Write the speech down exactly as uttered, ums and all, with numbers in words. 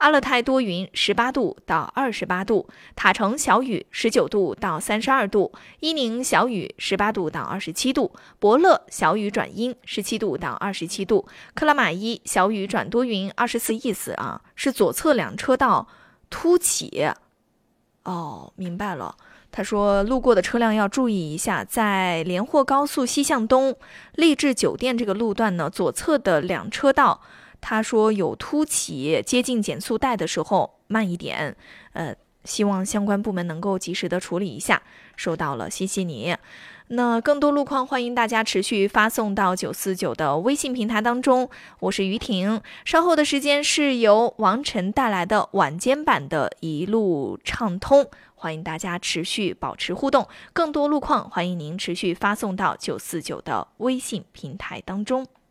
阿勒泰多云十八度到二十八度，塔城小雨十九度到三十二度，伊宁小雨十八度到二十七度，伯乐小雨转阴十七度到二十七度，克拉玛依小雨转多云二十四，意思啊是左侧两车道凸起。哦，明白了。他说路过的车辆要注意一下，在连霍高速西向东励志酒店这个路段呢，左侧的两车道他说有凸起，接近减速带的时候慢一点。呃，希望相关部门能够及时的处理一下。收到了，谢谢你。那更多路况欢迎大家持续发送到九四九的微信平台当中。我是于婷，稍后的时间是由王晨带来的晚间版的一路畅通，欢迎大家持续保持互动。更多路况欢迎您持续发送到九四九的微信平台当中。